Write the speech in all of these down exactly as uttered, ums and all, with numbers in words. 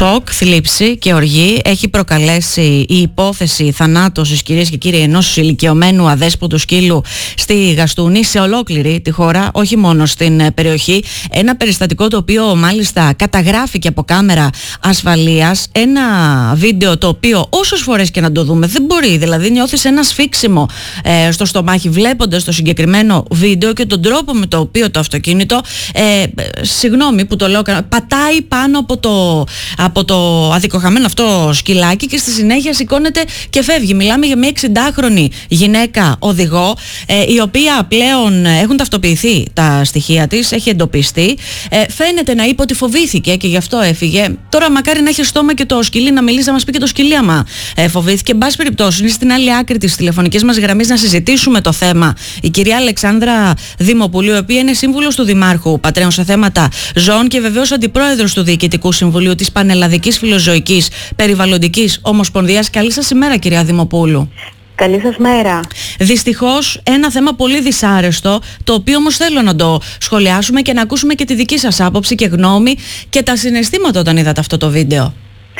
Σοκ, θλίψη και οργή έχει προκαλέσει η υπόθεση θανάτωσης, κυρίες και κύριοι, ενός ηλικιωμένου αδέσποτου σκύλου στη Γαστούνη, σε ολόκληρη τη χώρα, όχι μόνο στην περιοχή. Ένα περιστατικό το οποίο μάλιστα καταγράφηκε από κάμερα ασφαλείας. Ένα βίντεο το οποίο όσες φορές και να το δούμε δεν μπορεί, δηλαδή νιώθεις ένα σφίξιμο ε, στο στομάχι βλέποντας το συγκεκριμένο βίντεο και τον τρόπο με το οποίο το αυτοκίνητο, ε, συγγνώμη που το λέω, πατάει πάνω από το, από το αδικοχαμένο αυτό σκυλάκι και στη συνέχεια σηκώνεται και φεύγει. Μιλάμε για μια εξηντάχρονη γυναίκα οδηγό, ε, η οποία πλέον έχουν ταυτοποιηθεί τα στοιχεία της, έχει εντοπιστεί, ε, φαίνεται να είπε ότι φοβήθηκε και γι' αυτό έφυγε. Τώρα μακάρι να έχει στόμα και το σκυλί να μιλήσει, να μας πει και το σκυλί άμα ε, φοβήθηκε. Εν πάση περιπτώσει, είναι στην άλλη άκρη της τηλεφωνικής μας γραμμής να συζητήσουμε το θέμα η κυρία Αλεξάνδρα Δημοπούλου, η οποία είναι σύμβουλος του Δημάρχου Πατρέων σε θέματα ζώων και βεβαίως αντιπρόεδρος του Διοικητικού Συμβουλίου της Πανελλαδικής Φιλοζωικής Περιβαλλοντικής Ομοσπονδίας. Καλή σας ημέρα, κυρία Δημοπούλου. Καλή σας μέρα. Δυστυχώς ένα θέμα πολύ δυσάρεστο, το οποίο όμως θέλω να το σχολιάσουμε και να ακούσουμε και τη δική σας άποψη και γνώμη και τα συναισθήματα όταν είδατε αυτό το βίντεο.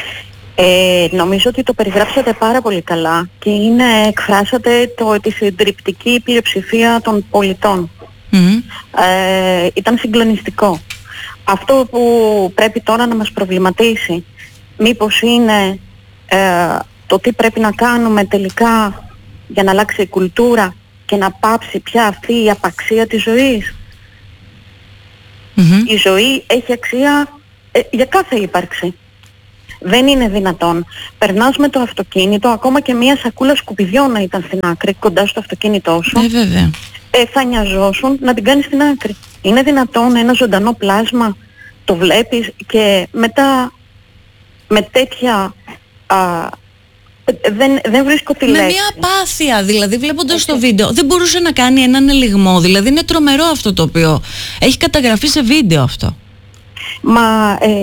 Ε, νομίζω ότι το περιγράψατε πάρα πολύ καλά και είναι, εκφράσατε το, τη συντριπτική πλειοψηφία των πολιτών. Mm-hmm. Ε, ήταν συγκλονιστικό. Αυτό που πρέπει τώρα να μας προβληματίσει μήπως είναι ε, το τι πρέπει να κάνουμε τελικά για να αλλάξει η κουλτούρα και να πάψει πια αυτή η απαξία της ζωής. Mm-hmm. Η ζωή έχει αξία ε, για κάθε ύπαρξη. Δεν είναι δυνατόν. Περνάς με το αυτοκίνητο, ακόμα και μια σακούλα σκουπιδιών να ήταν στην άκρη, κοντά στο αυτοκίνητό σου, ε, βέβαια. Ε, θα νοιαζόσουν να την κάνεις στην άκρη. Είναι δυνατόν ένα ζωντανό πλάσμα, το βλέπεις και μετά με τέτοια... Α, δεν, δεν βρίσκω τη λέξη. Με μια απάθεια, δηλαδή, βλέποντας το βίντεο. Δεν μπορούσε να κάνει έναν ελιγμό. Δηλαδή είναι τρομερό αυτό το οποίο έχει καταγραφεί σε βίντεο αυτό. Μα ε,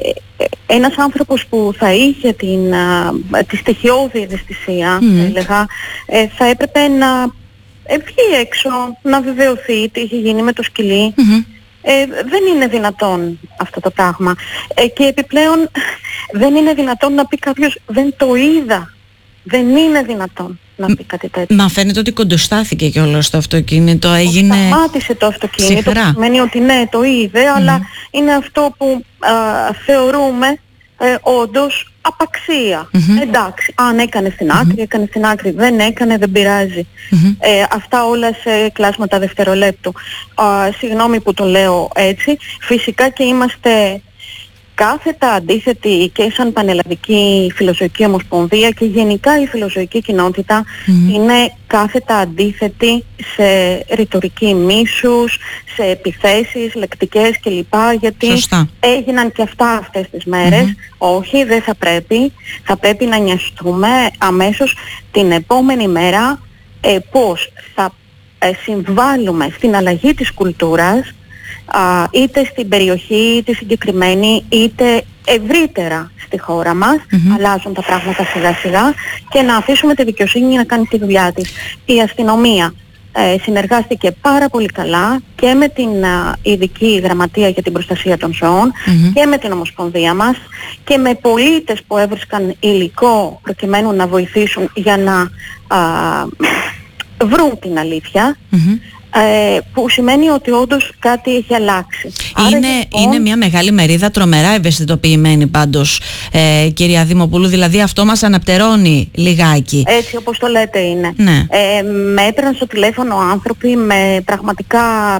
ένας άνθρωπος που θα είχε την, α, τη στοιχειώδη ευαισθησία, mm. έλεγα, ε, θα έπρεπε να ε, βγει έξω, να βεβαιωθεί τι έχει γίνει με το σκυλί. Mm-hmm. Ε, δεν είναι δυνατόν αυτό το πράγμα. Ε, και επιπλέον δεν είναι δυνατόν να πει κάποιος δεν το είδα. Δεν είναι δυνατόν να πει κάτι τέτοιο. Μα φαίνεται ότι κοντοστάθηκε κιόλας το αυτοκίνητο. Έγινε... Σταμάτησε το αυτοκίνητο. Που σημαίνει ότι ναι, το είδε, mm. αλλά είναι αυτό που α, θεωρούμε ε, όντως απαξία. Mm-hmm. Εντάξει, αν έκανε στην άκρη, mm-hmm. έκανε στην άκρη. Δεν έκανε, δεν πειράζει. Mm-hmm. Ε, αυτά όλα σε κλάσματα δευτερολέπτου. Α, συγγνώμη που το λέω έτσι. Φυσικά και είμαστε κάθετα αντίθετη και σαν Πανελλαδική Φιλοζωική Ομοσπονδία και γενικά η φιλοζωική κοινότητα mm-hmm. είναι κάθετα αντίθετη σε ρητορική μίσους, σε επιθέσεις, λεκτικές κλπ. Γιατί Σωστά. έγιναν και αυτά αυτές τις μέρες. Mm-hmm. Όχι, δεν θα πρέπει. Θα πρέπει να νοιαστούμε αμέσως την επόμενη μέρα ε, πώς θα ε, συμβάλλουμε στην αλλαγή της κουλτούρας, Uh, είτε στην περιοχή τη συγκεκριμένη είτε ευρύτερα στη χώρα μας. Mm-hmm. Αλλάζουν τα πράγματα σιγά σιγά και να αφήσουμε τη δικαιοσύνη να κάνει τη δουλειά της. Η αστυνομία ε, συνεργάστηκε πάρα πολύ καλά και με την uh, ειδική γραμματεία για την προστασία των ζώων mm-hmm. και με την Ομοσπονδία μας και με πολίτες που έβρισκαν υλικό προκειμένου να βοηθήσουν για να uh, βρουν την αλήθεια. Mm-hmm. Ε, που σημαίνει ότι όντως κάτι έχει αλλάξει. Είναι, Άρα, λοιπόν... είναι μια μεγάλη μερίδα τρομερά ευαισθητοποιημένη πάντως, ε, κυρία Δημοπούλου, δηλαδή αυτό μας αναπτερώνει λιγάκι. Έτσι όπως το λέτε είναι. Ναι. Ε, με έπαιρναν στο τηλέφωνο άνθρωποι με πραγματικά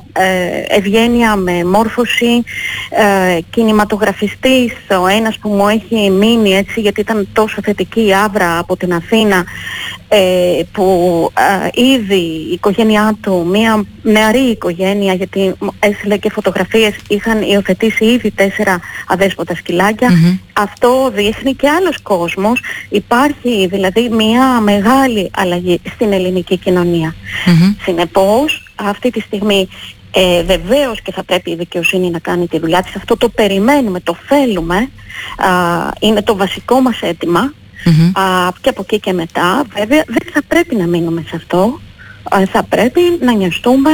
ε, ευγένεια, με μόρφωση, ε, κινηματογραφιστής ο ένας που μου έχει μείνει έτσι γιατί ήταν τόσο θετική η άβρα από την Αθήνα, ε, που ε, ήδη η οικογένειά του, μια νεαρή οικογένεια, γιατί έστειλε και φωτογραφίες, είχαν υιοθετήσει ήδη τέσσερα αδέσποτα σκυλάκια. Mm-hmm. Αυτό δείχνει και άλλος κόσμος. Υπάρχει δηλαδή μια μεγάλη αλλαγή στην ελληνική κοινωνία. Mm-hmm. Συνεπώς αυτή τη στιγμή ε, βεβαίως και θα πρέπει η δικαιοσύνη να κάνει τη δουλειά της. Αυτό το περιμένουμε, το θέλουμε. Α, είναι το βασικό μας αίτημα. Mm-hmm. Α, και από εκεί και μετά βέβαια δεν θα πρέπει να μείνουμε σε αυτό. Θα πρέπει να νοιαστούμε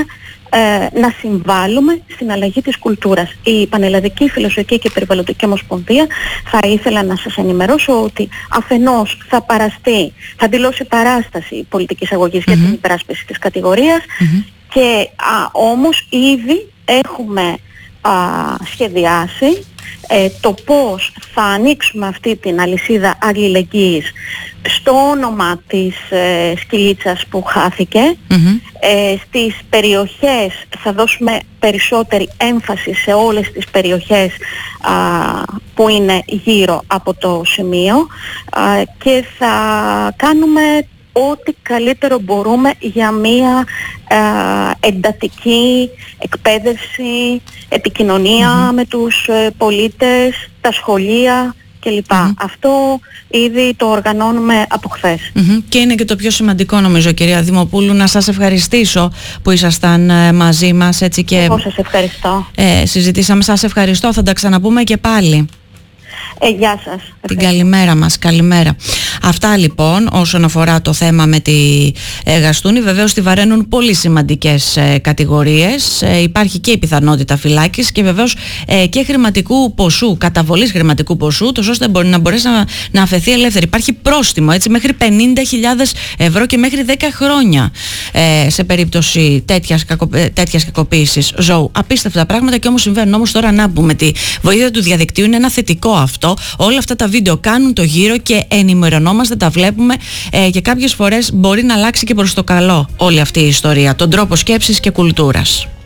ε, να συμβάλλουμε στην αλλαγή της κουλτούρας. Η Πανελλαδική Φιλοσοφική και Περιβαλλοντική Ομοσπονδία θα ήθελα να σας ενημερώσω ότι αφενός θα παραστεί, θα δηλώσει παράσταση πολιτικής αγωγής mm-hmm. για την υπεράσπιση της κατηγορίας mm-hmm. και α, όμως ήδη έχουμε α, σχεδιάσει ε, το πώς θα ανοίξουμε αυτή την αλυσίδα αλληλεγγύης στο όνομα της ε, σκυλίτσας που χάθηκε. Mm-hmm. Ε, στις περιοχές θα δώσουμε περισσότερη έμφαση σε όλες τις περιοχές α, που είναι γύρω από το σημείο α, και θα κάνουμε ό,τι καλύτερο μπορούμε για μια α, εντατική εκπαίδευση, επικοινωνία mm-hmm. με τους ε, πολίτες, τα σχολεία κλπ. Mm-hmm. Αυτό ήδη το οργανώνουμε από χθες. Mm-hmm. Και είναι και το πιο σημαντικό νομίζω, κυρία Δημοπούλου, να σας ευχαριστήσω που ήσασταν ε, μαζί μας έτσι και εγώ σας ευχαριστώ. Ε, συζητήσαμε. Σας ευχαριστώ, θα τα ξαναπούμε και πάλι. Ε, γεια σας. Την καλημέρα μας, καλημέρα. Αυτά λοιπόν όσον αφορά το θέμα με τη ε, Γαστούνη. Βεβαίως τη βαραίνουν πολύ σημαντικές ε, κατηγορίες. Ε, υπάρχει και η πιθανότητα φυλάκης και βεβαίως ε, και χρηματικού ποσού, καταβολής χρηματικού ποσού, τόσο ώστε μπορεί, να μπορέσει να, να αφαιθεί ελεύθερη. Υπάρχει πρόστιμο έτσι μέχρι πενήντα χιλιάδες ευρώ και μέχρι δέκα χρόνια ε, σε περίπτωση τέτοιας, κακο, ε, τέτοιας κακοποίησης ζώου. Απίστευτα πράγματα και όμως συμβαίνουν. Όμως τώρα να πούμε τη βοήθεια του διαδικτύου είναι ένα θετικό αυτό. Όλα αυτά τα βίντεο κάνουν το γύρο και ενημερωνόμαστε, τα βλέπουμε ε, και κάποιες φορές μπορεί να αλλάξει και προς το καλό όλη αυτή η ιστορία, τον τρόπο σκέψης και κουλτούρας.